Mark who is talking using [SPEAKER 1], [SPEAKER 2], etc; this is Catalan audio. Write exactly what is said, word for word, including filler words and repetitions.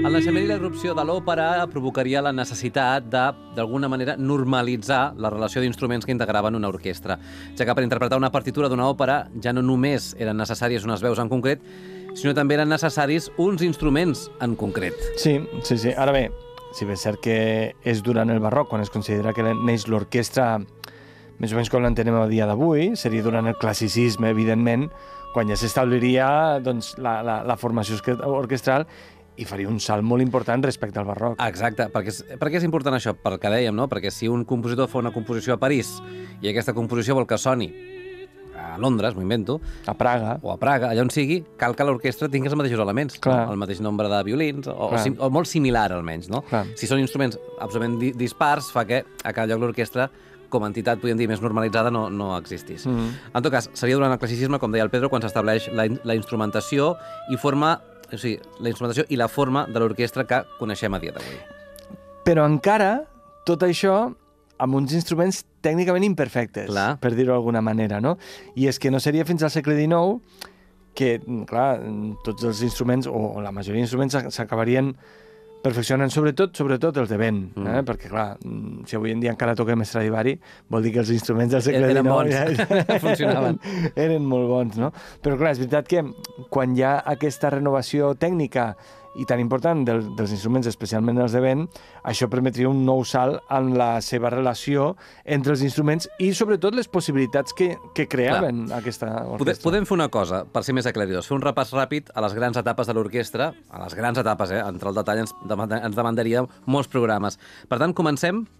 [SPEAKER 1] El naixement i l'erupció de l'òpera provocaria la necessitat de, d'alguna manera, normalitzar la relació d'instruments que integraven una orquestra, ja que per interpretar una partitura d'una òpera ja no només eren necessàries unes veus en concret, sinó també eren necessaris uns instruments en concret.
[SPEAKER 2] Sí, sí, sí. Ara bé, si bé és cert que és durant el barroc, quan es considera que neix l'orquestra, més o menys com l'entenem a dia d'avui, seria durant el classicisme, evidentment, quan ja s'establiria doncs, la, la, la formació orquestral i faria un salt molt important respecte al barroc.
[SPEAKER 1] Exacte. Per què és, per què és important això? Pel que dèiem, no? Perquè si un compositor fa una composició a París i aquesta composició vol que soni a Londres, m'ho invento,
[SPEAKER 2] a Praga,
[SPEAKER 1] o a Praga, allà on sigui, cal que l'orquestra tingui els mateixos elements, no? El mateix nombre de violins, o, o, sim, o molt similar almenys, no?
[SPEAKER 2] Clar.
[SPEAKER 1] Si són instruments absolutament di dispars, fa que a cada lloc l'orquestra, com a entitat, podríem dir, més normalitzada, no, no existís. Mm -hmm. En tot cas, seria durant el classicisme, com deia el Pedro, quan s'estableix la, la instrumentació i forma, o sigui, la instrumentació i la forma de l'orquestra que coneixem a dia d'avui.
[SPEAKER 2] Però encara, tot això amb uns instruments tècnicament imperfectes,
[SPEAKER 1] clar,
[SPEAKER 2] per dir-ho d'alguna manera, no? I és que no seria fins al segle dinou que, clar, tots els instruments, o la majoria d'instruments, s'acabarien perfeccionen sobretot, sobretot els de vent, mm. eh? Perquè, clar, si avui en dia encara toquem Stradivari, vol dir que els instruments del segle
[SPEAKER 1] eren
[SPEAKER 2] dinou
[SPEAKER 1] bons.
[SPEAKER 2] Ja,
[SPEAKER 1] funcionaven.
[SPEAKER 2] Eren, eren molt bons, no? Però, clar, és veritat que quan hi ha aquesta renovació tècnica i tan important del, dels instruments, especialment els de vent, això permetria un nou salt en la seva relació entre els instruments i, sobretot, les possibilitats que, que creaven clar. Aquesta orquestra.
[SPEAKER 1] Podem, podem fer una cosa, per ser més aclaridors, fer un repàs ràpid a les grans etapes de l'orquestra, a les grans etapes, eh? Entre el detall ens, ens demandaria molts programes. Per tant, comencem